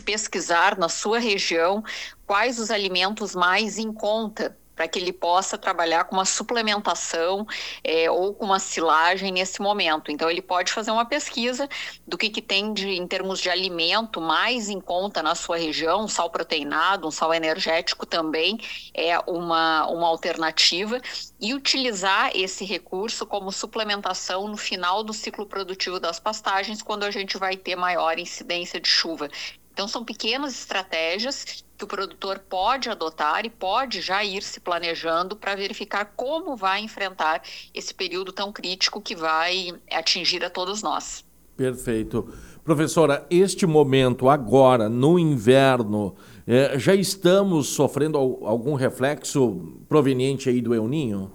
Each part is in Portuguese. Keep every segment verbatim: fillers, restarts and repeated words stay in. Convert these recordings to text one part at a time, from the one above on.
pesquisar na sua região quais os alimentos mais em conta, para que ele possa trabalhar com uma suplementação é, ou com uma silagem nesse momento. Então, ele pode fazer uma pesquisa do que, que tem de, em termos de alimento mais em conta na sua região, um sal proteinado, um sal energético também é uma, uma alternativa, e utilizar esse recurso como suplementação no final do ciclo produtivo das pastagens, quando a gente vai ter maior incidência de chuva. Então, são pequenas estratégias que o produtor pode adotar e pode já ir se planejando para verificar como vai enfrentar esse período tão crítico que vai atingir a todos nós. Perfeito. Professora, este momento agora, no inverno, eh, já estamos sofrendo algum reflexo proveniente aí do El Niño?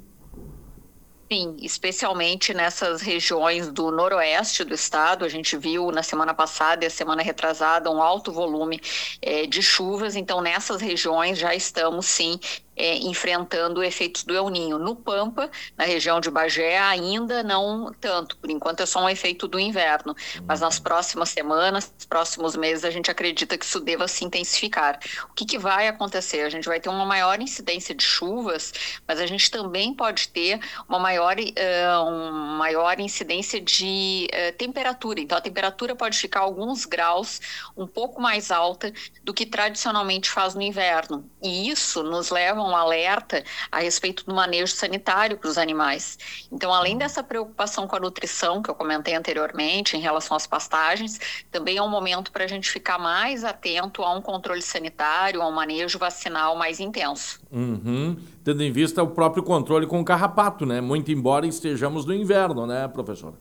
Sim, especialmente nessas regiões do noroeste do estado. A gente viu na semana passada e a semana retrasada um alto volume é, de chuvas, então nessas regiões já estamos sim É, enfrentando efeitos do El Niño. No Pampa, na região de Bagé, ainda não tanto, por enquanto é só um efeito do inverno, mas nas próximas semanas, nos próximos meses, a gente acredita que isso deva se intensificar. O que, que vai acontecer? A gente vai ter uma maior incidência de chuvas, mas a gente também pode ter uma maior, uh, uma maior incidência de uh, temperatura, então a temperatura pode ficar alguns graus um pouco mais alta do que tradicionalmente faz no inverno, e isso nos leva um alerta a respeito do manejo sanitário para os animais. Então, além dessa preocupação com a nutrição que eu comentei anteriormente em relação às pastagens, também é um momento para a gente ficar mais atento a um controle sanitário, a um manejo vacinal mais intenso. Uhum. Tendo em vista o próprio controle com o carrapato, né? Muito embora estejamos no inverno, né, professora?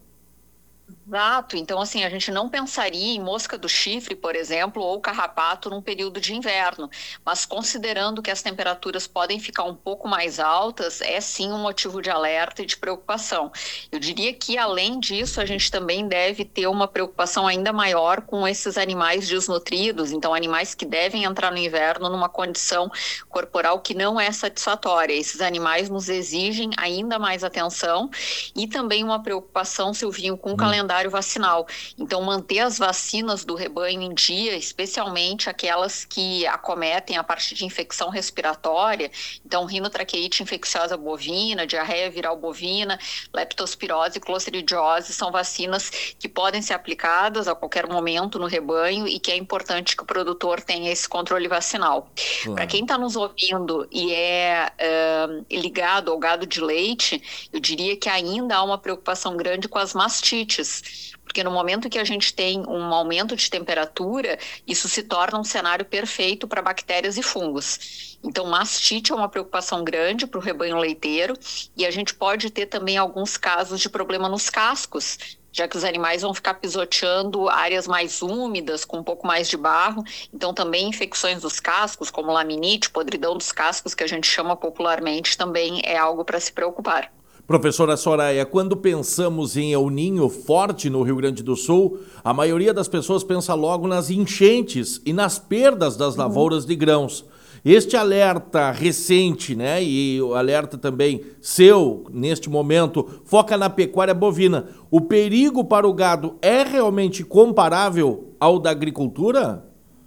Exato, então assim, a gente não pensaria em mosca do chifre, por exemplo, ou carrapato num período de inverno, mas considerando que as temperaturas podem ficar um pouco mais altas, é sim um motivo de alerta e de preocupação. Eu diria que, além disso, a gente também deve ter uma preocupação ainda maior com esses animais desnutridos, então animais que devem entrar no inverno numa condição corporal que não é satisfatória. Esses animais nos exigem ainda mais atenção e também uma preocupação, Silvinho, com o calendário vacinal. Então, manter as vacinas do rebanho em dia, especialmente aquelas que acometem a parte de infecção respiratória, então rinotraqueite infecciosa bovina, diarreia viral bovina, leptospirose e clostridiose, são vacinas que podem ser aplicadas a qualquer momento no rebanho e que é importante que o produtor tenha esse controle vacinal. Claro. Para quem está nos ouvindo e é uh, ligado ao gado de leite, eu diria que ainda há uma preocupação grande com as mastites, porque no momento que a gente tem um aumento de temperatura, isso se torna um cenário perfeito para bactérias e fungos. Então, mastite é uma preocupação grande para o rebanho leiteiro e a gente pode ter também alguns casos de problema nos cascos, já que os animais vão ficar pisoteando áreas mais úmidas, com um pouco mais de barro. Então, também infecções dos cascos, como laminite, podridão dos cascos, que a gente chama popularmente, também é algo para se preocupar. Professora Soraya, quando pensamos em El Niño forte no Rio Grande do Sul, a maioria das pessoas pensa logo nas enchentes e nas perdas das lavouras de grãos. Este alerta recente, né, e o alerta também seu, neste momento, foca na pecuária bovina. O perigo para o gado é realmente comparável ao da agricultura?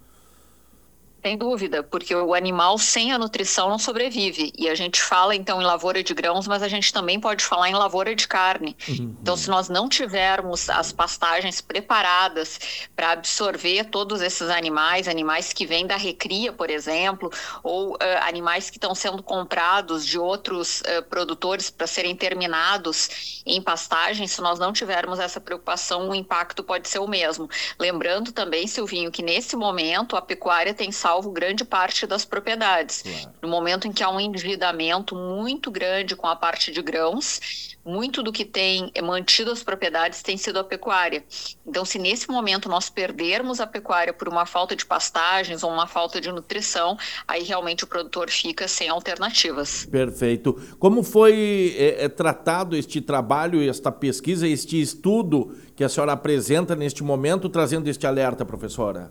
Sem dúvida, porque o animal sem a nutrição não sobrevive. E a gente fala, então, em lavoura de grãos, mas a gente também pode falar em lavoura de carne. Uhum. Então, se nós não tivermos as pastagens preparadas para absorver todos esses animais, animais que vêm da recria, por exemplo, ou uh, animais que estão sendo comprados de outros uh, produtores para serem terminados em pastagem, se nós não tivermos essa preocupação, o impacto pode ser o mesmo. Lembrando também, Silvinho, que nesse momento a pecuária tem salvo grande parte das propriedades. Claro. No momento em que há um endividamento muito grande com a parte de grãos, muito do que tem mantido as propriedades tem sido a pecuária. Então, se nesse momento nós perdermos a pecuária por uma falta de pastagens ou uma falta de nutrição, aí realmente o produtor fica sem alternativas. Perfeito. Como foi é, é, tratado este trabalho, esta pesquisa, este estudo que a senhora apresenta neste momento, trazendo este alerta, professora?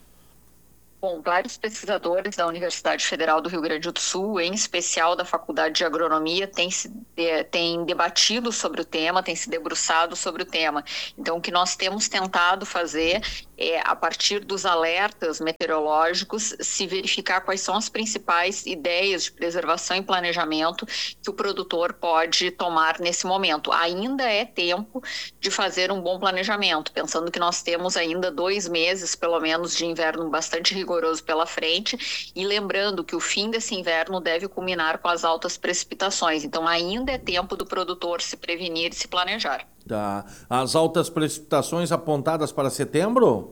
Bom, vários pesquisadores da Universidade Federal do Rio Grande do Sul, em especial da Faculdade de Agronomia, têm, se, têm debatido sobre o tema, têm se debruçado sobre o tema. Então, o que nós temos tentado fazer é, a partir dos alertas meteorológicos, se verificar quais são as principais ideias de preservação e planejamento que o produtor pode tomar nesse momento. Ainda é tempo de fazer um bom planejamento, pensando que nós temos ainda dois meses, pelo menos, de inverno bastante rigoroso pela frente, e lembrando que o fim desse inverno deve culminar com as altas precipitações. Então, ainda é tempo do produtor se prevenir e se planejar. Tá. As altas precipitações apontadas para setembro?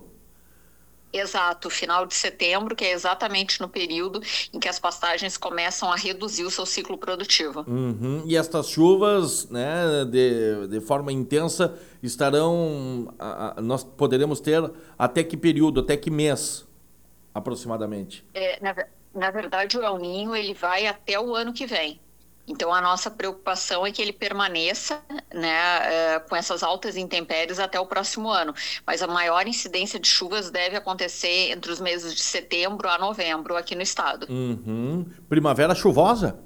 Exato, final de setembro, que é exatamente no período em que as pastagens começam a reduzir o seu ciclo produtivo. Uhum. E estas chuvas, né, de, de forma intensa, estarão, a, a, nós poderemos ter até que período, até que mês, aproximadamente? É, na, na verdade, o El Niño, ele vai até o ano que vem. Então, a nossa preocupação é que ele permaneça, né, com essas altas intempéries até o próximo ano. Mas a maior incidência de chuvas deve acontecer entre os meses de setembro a novembro aqui no estado. Uhum. Primavera chuvosa?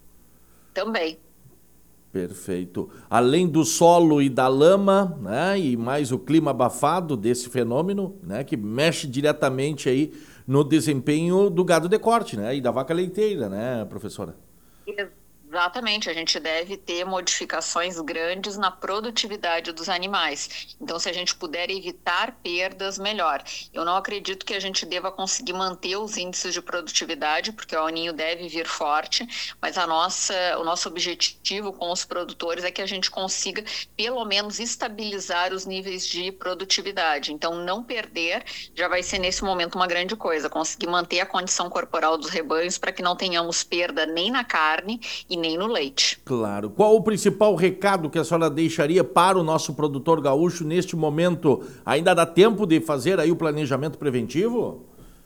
Também. Perfeito. Além do solo e da lama, né, e mais o clima abafado desse fenômeno, né, que mexe diretamente aí no desempenho do gado de corte, né, e da vaca leiteira, né, professora? Exatamente, a gente deve ter modificações grandes na produtividade dos animais. Então, se a gente puder evitar perdas, melhor. Eu não acredito que a gente deva conseguir manter os índices de produtividade, porque o El Niño deve vir forte, mas a nossa, o nosso objetivo com os produtores é que a gente consiga, pelo menos, estabilizar os níveis de produtividade. Então, não perder já vai ser, nesse momento, uma grande coisa. Conseguir manter a condição corporal dos rebanhos para que não tenhamos perda nem na carne e nem no leite. Claro. Qual o principal recado que a senhora deixaria para o nosso produtor gaúcho neste momento? Ainda dá tempo de fazer aí o planejamento preventivo?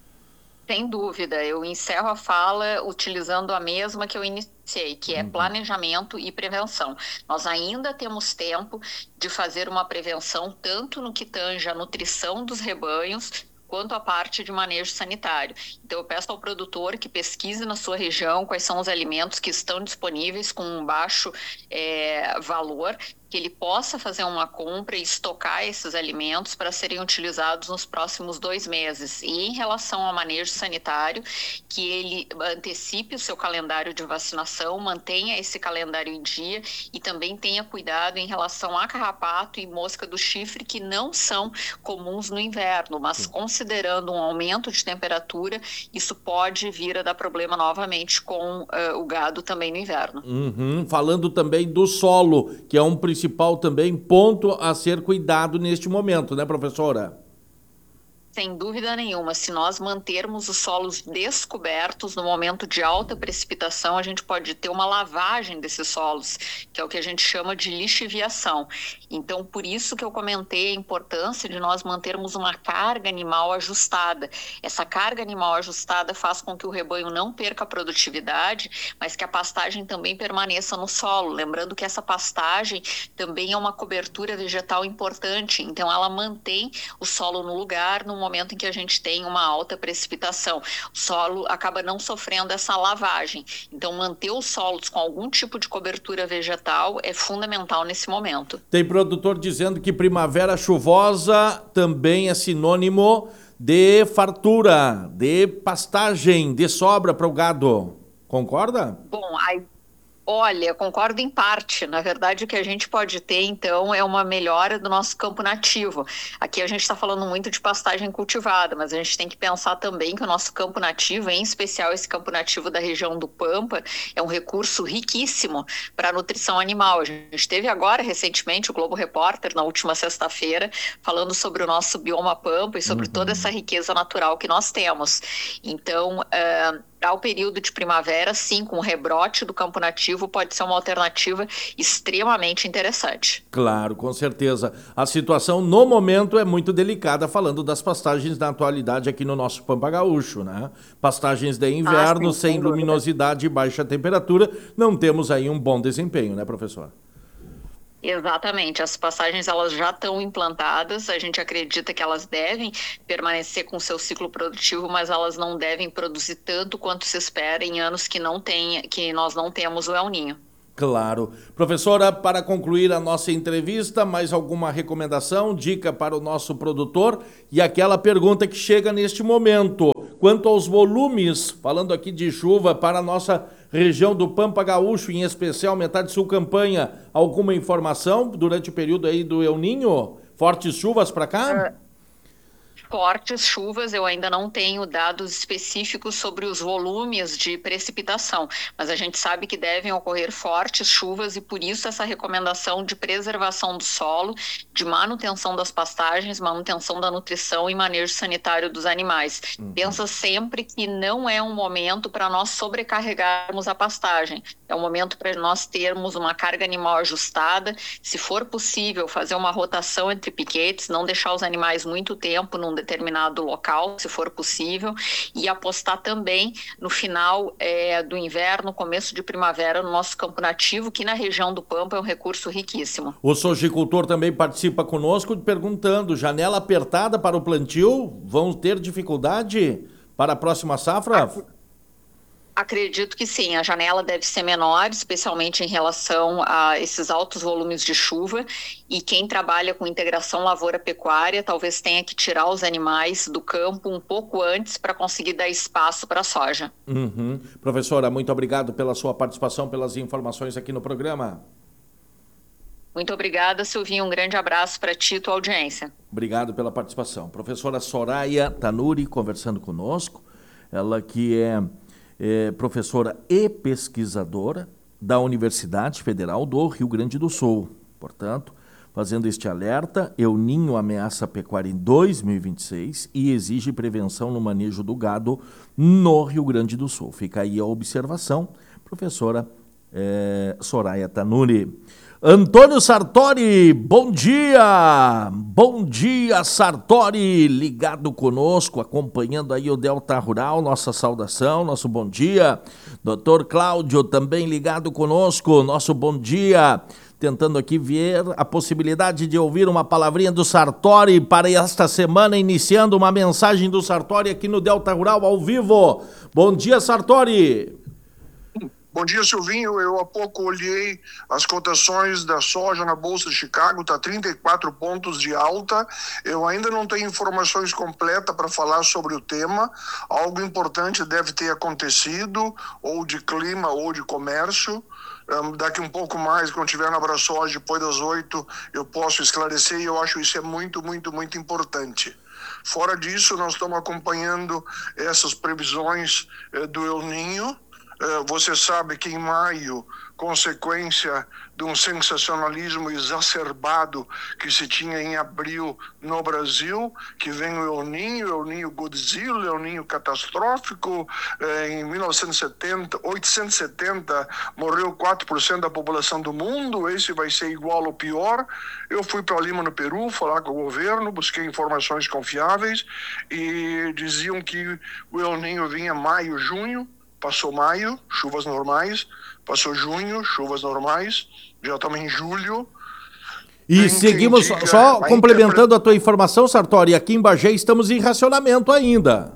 Sem dúvida. Eu encerro a fala utilizando a mesma que eu iniciei, que é planejamento e prevenção. Nós ainda temos tempo de fazer uma prevenção tanto no que tange a nutrição dos rebanhos, quanto a parte de manejo sanitário. Então, eu peço ao produtor que pesquise na sua região quais são os alimentos que estão disponíveis com um baixo é, valor, que ele possa fazer uma compra e estocar esses alimentos para serem utilizados nos próximos dois meses. E em relação ao manejo sanitário, que ele antecipe o seu calendário de vacinação, mantenha esse calendário em dia e também tenha cuidado em relação a carrapato e mosca do chifre, que não são comuns no inverno, mas considerando um aumento de temperatura, isso pode vir a dar problema novamente com uh, o gado também no inverno. Uhum. Falando também do solo, que é um principal também ponto a ser cuidado neste momento, né, professora? Sem dúvida nenhuma, se nós mantermos os solos descobertos no momento de alta precipitação, a gente pode ter uma lavagem desses solos, que é o que a gente chama de lixiviação. Então, por isso que eu comentei a importância de nós mantermos uma carga animal ajustada. Essa carga animal ajustada faz com que o rebanho não perca a produtividade, mas que a pastagem também permaneça no solo. Lembrando que essa pastagem também é uma cobertura vegetal importante, então ela mantém o solo no lugar, no momento em que a gente tem uma alta precipitação. O solo acaba não sofrendo essa lavagem. Então, manter os solos com algum tipo de cobertura vegetal é fundamental nesse momento. Tem produtor dizendo que primavera chuvosa também é sinônimo de fartura, de pastagem, de sobra para o gado. Concorda? Bom, aí olha, concordo em parte. Na verdade, o que a gente pode ter, então, é uma melhora do nosso campo nativo. Aqui a gente está falando muito de pastagem cultivada, mas a gente tem que pensar também que o nosso campo nativo, em especial esse campo nativo da região do Pampa, é um recurso riquíssimo para a nutrição animal. A gente teve agora, recentemente, o Globo Repórter, na última sexta-feira, falando sobre o nosso bioma Pampa e sobre uhum. toda essa riqueza natural que nós temos. Então, uh, ao período de primavera, sim, com o rebrote do campo nativo, pode ser uma alternativa extremamente interessante. Claro, com certeza. A situação no momento é muito delicada, falando das pastagens na atualidade aqui no nosso Pampa Gaúcho, né? Pastagens de inverno, ah, sim, sem luminosidade e baixa temperatura, não temos aí um bom desempenho, né, professor? Exatamente, as pastagens elas já estão implantadas, a gente acredita que elas devem permanecer com seu ciclo produtivo, mas elas não devem produzir tanto quanto se espera em anos que, não tem, que nós não temos o El Niño. Claro. Professora, para concluir a nossa entrevista, mais alguma recomendação, dica para o nosso produtor e aquela pergunta que chega neste momento. Quanto aos volumes, falando aqui de chuva para a nossa região do Pampa Gaúcho, em especial metade sul campanha, alguma informação durante o período aí do El Niño? Fortes chuvas para cá? É. Fortes chuvas, eu ainda não tenho dados específicos sobre os volumes de precipitação, mas a gente sabe que devem ocorrer fortes chuvas e por isso essa recomendação de preservação do solo, de manutenção das pastagens, manutenção da nutrição e manejo sanitário dos animais. Uhum. Pensa sempre que não é um momento para nós sobrecarregarmos a pastagem, é um momento para nós termos uma carga animal ajustada, se for possível fazer uma rotação entre piquetes, não deixar os animais muito tempo num determinado local, se for possível, e apostar também no final é, do inverno, começo de primavera, no nosso campo nativo, que na região do Pampa é um recurso riquíssimo. O sojicultor também participa conosco perguntando, janela apertada para o plantio, vão ter dificuldade para a próxima safra? Ah, acredito que sim, a janela deve ser menor, especialmente em relação a esses altos volumes de chuva, e quem trabalha com integração lavoura-pecuária talvez tenha que tirar os animais do campo um pouco antes para conseguir dar espaço para a soja. Uhum. Professora, muito obrigado pela sua participação, pelas informações aqui no programa. Muito obrigada, Silvinho, um grande abraço para ti e tua audiência. Obrigado pela participação. Professora Soraya Tanuri conversando conosco, ela que é É, professora e pesquisadora da Universidade Federal do Rio Grande do Sul. Portanto, fazendo este alerta, El Niño ameaça a pecuária em dois mil e vinte e seis e exige prevenção no manejo do gado no Rio Grande do Sul. Fica aí a observação, professora é, Soraya Tanuri. Antônio Sartori, bom dia! Bom dia, Sartori, ligado conosco, acompanhando aí o Delta Rural, nossa saudação, nosso bom dia. Doutor Cláudio, também ligado conosco, nosso bom dia. Tentando aqui ver a possibilidade de ouvir uma palavrinha do Sartori para esta semana, iniciando uma mensagem do Sartori aqui no Delta Rural ao vivo. Bom dia, Sartori! Bom dia, Silvinho. Eu há pouco olhei as cotações da soja na Bolsa de Chicago, está trinta e quatro pontos de alta. Eu ainda não tenho informações completas para falar sobre o tema. Algo importante deve ter acontecido, ou de clima ou de comércio. Um, daqui um pouco mais, quando tiver na Abraçoja, depois das oito, eu posso esclarecer e eu acho isso é muito, muito, muito importante. Fora disso, nós estamos acompanhando essas previsões eh, do El Niño. Você sabe que em maio, consequência de um sensacionalismo exacerbado que se tinha em abril no Brasil, que vem o El Niño, El Niño Godzilla, El Niño catastrófico, em mil novecentos e setenta, oitocentos e setenta morreu quatro por cento da população do mundo, esse vai ser igual ou pior. Eu fui para Lima, no Peru, falar com o governo, busquei informações confiáveis e diziam que o El Niño vinha maio, junho. Passou maio, chuvas normais. Passou junho, chuvas normais. Já estamos em julho. E seguimos, só, só complementando a tua informação, Sartori, aqui em Bagé estamos em racionamento ainda.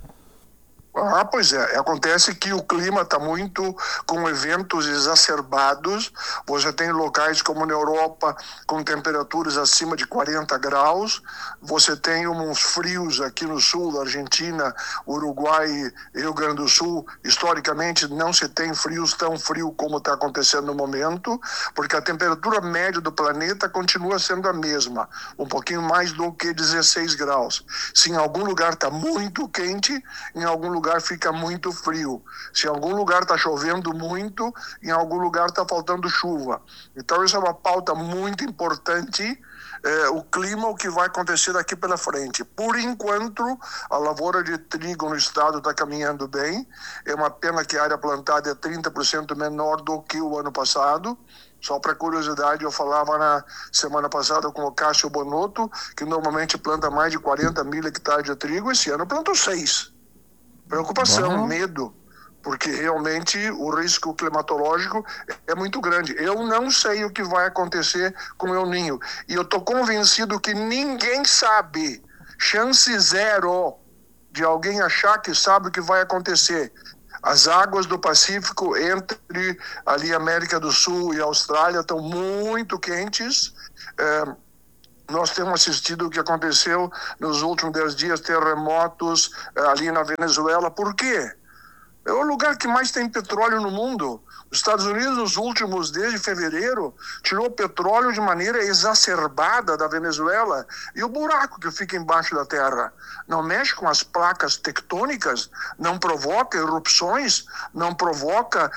Ah, pois é. Acontece que o clima está muito com eventos exacerbados. Você tem locais como na Europa com temperaturas acima de quarenta graus. Você tem uns frios aqui no sul da Argentina, Uruguai e Rio Grande do Sul. Historicamente não se tem frios tão frio como está acontecendo no momento, porque a temperatura média do planeta continua sendo a mesma, um pouquinho mais do que dezesseis graus. Se em algum lugar está muito quente, em algum lugar fica muito frio. Se em algum lugar está chovendo muito, em algum lugar está faltando chuva. Então isso é uma pauta muito importante, é, o clima, o que vai acontecer daqui pela frente. Por enquanto, a lavoura de trigo no estado está caminhando bem. É uma pena que a área plantada é trinta por cento menor do que o ano passado. Só para curiosidade, eu falava na semana passada com o Cássio Bonotto, que normalmente planta mais de quarenta mil hectares de trigo, esse ano plantou seis. Preocupação, uhum. Medo, porque realmente o risco climatológico é muito grande. Eu não sei o que vai acontecer com o El Niño. E eu estou convencido que ninguém sabe. Chance zero de alguém achar que sabe o que vai acontecer. As águas do Pacífico entre ali América do Sul e Austrália estão muito quentes. É, nós temos assistido o que aconteceu nos últimos dez dias, terremotos é, ali na Venezuela. Por quê? É o lugar que mais tem petróleo no mundo. Os Estados Unidos, nos últimos, desde fevereiro, tirou petróleo de maneira exacerbada da Venezuela. E o buraco que fica embaixo da terra não mexe com as placas tectônicas, não provoca erupções, não provoca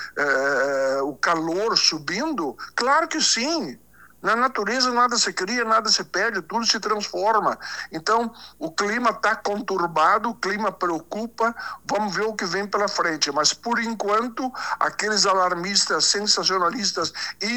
é, o calor subindo? Claro que sim. Na natureza nada se cria, nada se perde, tudo se transforma. Então, o clima está conturbado, o clima preocupa, vamos ver o que vem pela frente. Mas, por enquanto, aqueles alarmistas, sensacionalistas,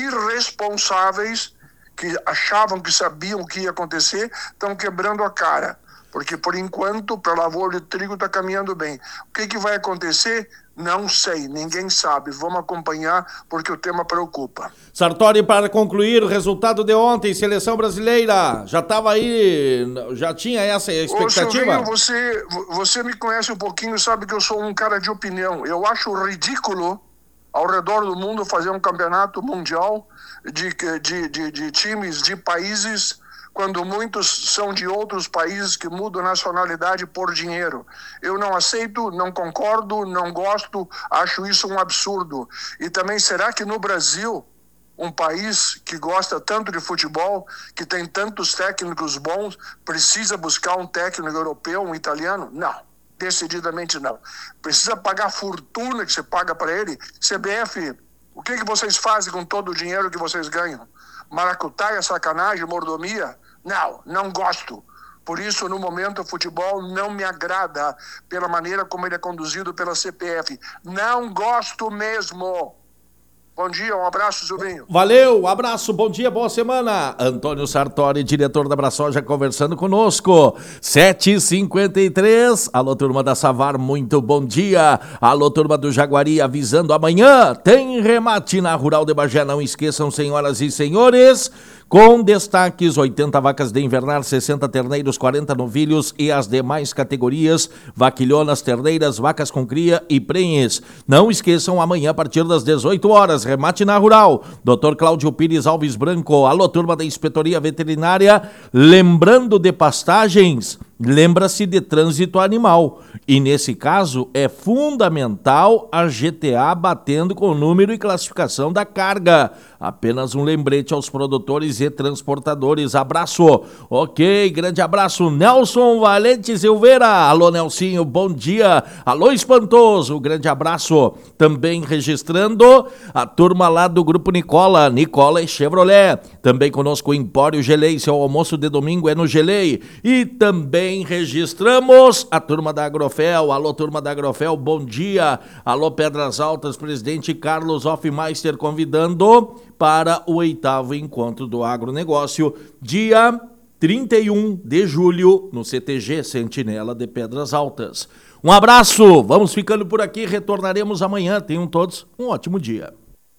irresponsáveis, que achavam que sabiam o que ia acontecer, estão quebrando a cara. Porque, por enquanto, para a lavoura de trigo está caminhando bem. O que, que vai acontecer? Não sei, ninguém sabe. Vamos acompanhar, porque o tema preocupa. Sartori, para concluir, o resultado de ontem, seleção brasileira, já estava aí, já tinha essa expectativa? Ô, Silvinho, você, você me conhece um pouquinho, sabe que eu sou um cara de opinião. Eu acho ridículo, ao redor do mundo, fazer um campeonato mundial de, de, de, de times de países, quando muitos são de outros países que mudam nacionalidade por dinheiro. Eu não aceito, não concordo, não gosto, acho isso um absurdo. E também, será que no Brasil, um país que gosta tanto de futebol, que tem tantos técnicos bons, precisa buscar um técnico europeu, um italiano? Não, decididamente não. Precisa pagar a fortuna que você paga para ele? C B F, o que, que vocês fazem com todo o dinheiro que vocês ganham? Maracutaia, sacanagem, mordomia? Não, não gosto. Por isso, no momento, o futebol não me agrada pela maneira como ele é conduzido pela C P F. Não gosto mesmo. Bom dia, um abraço, Silvinho. Valeu, um abraço, bom dia, boa semana. Antônio Sartori, diretor da Abraçoja, conversando conosco. sete e cinquenta e três. Alô, turma da Savar, muito bom dia. Alô, turma do Jaguari, avisando amanhã. Tem remate na Rural de Bagé. Não esqueçam, senhoras e senhores. Com destaques, oitenta vacas de invernar, sessenta terneiros, quarenta novilhos e as demais categorias, vaquilhonas, terneiras, vacas com cria e prenhes. Não esqueçam, amanhã a partir das dezoito horas, remate na Rural. doutor Cláudio Pires Alves Branco, alô turma da Inspetoria Veterinária, lembrando de pastagens, lembra-se de trânsito animal. E nesse caso é fundamental a G T A batendo com o número e classificação da carga. Apenas um lembrete aos produtores e transportadores. Abraço. Ok, grande abraço. Nelson Valente Silveira. Alô, Nelsinho, bom dia. Alô, Espantoso, grande abraço. Também registrando a turma lá do Grupo Nicola, Nicola e Chevrolet. Também conosco o Empório Gelei, seu almoço de domingo é no Gelei. E também registramos a turma da Agrofel. Alô, turma da Agrofel, bom dia. Alô, Pedras Altas, presidente Carlos Hoffmeister convidando para o oitavo encontro do agronegócio, dia trinta e um de julho, no C T G Sentinela de Pedras Altas. Um abraço, vamos ficando por aqui, retornaremos amanhã. Tenham todos um ótimo dia.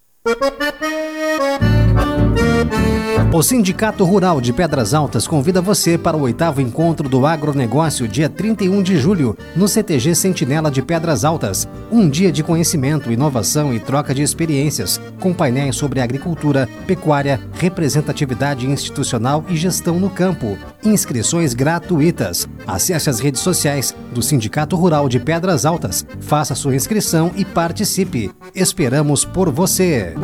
O Sindicato Rural de Pedras Altas convida você para o oitavo encontro do agronegócio, dia trinta e um de julho, no C T G Sentinela de Pedras Altas. Um dia de conhecimento, inovação e troca de experiências, com painéis sobre agricultura, pecuária, representatividade institucional e gestão no campo. Inscrições gratuitas. Acesse as redes sociais do Sindicato Rural de Pedras Altas, faça sua inscrição e participe. Esperamos por você.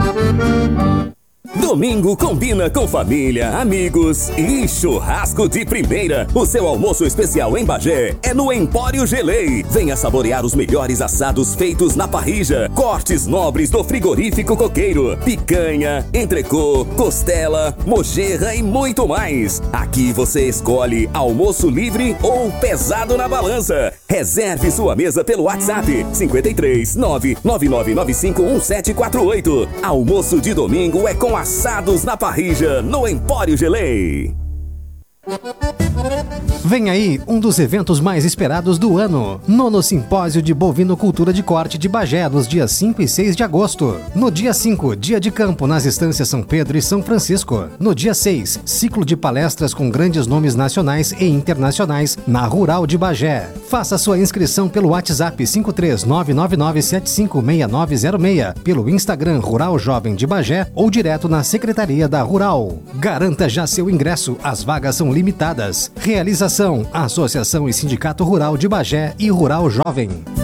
Domingo combina com família, amigos e churrasco de primeira. O seu almoço especial em Bagé é no Empório Gelei. Venha saborear os melhores assados feitos na parrilla, cortes nobres do frigorífico coqueiro, picanha, entrecô, costela, mojerra e muito mais. Aqui você escolhe almoço livre ou pesado na balança. Reserve sua mesa pelo WhatsApp cinco três nove nove nove nove cinco um sete quatro oito. Almoço de domingo é com assados na parrilla no Empório Gelei. Vem aí um dos eventos mais esperados do ano. Nono Simpósio de Bovinocultura de Corte de Bagé, nos dias cinco e seis de agosto. No dia cinco, dia de campo nas estâncias São Pedro e São Francisco. No dia seis, ciclo de palestras com grandes nomes nacionais e internacionais na Rural de Bagé. Faça sua inscrição pelo WhatsApp cinco três nove nove nove sete cinco seis nove zero seis, pelo Instagram Rural Jovem de Bagé ou direto na Secretaria da Rural. Garanta já seu ingresso, as vagas são limitadas. Realização: Associação e Sindicato Rural de Bagé e Rural Jovem.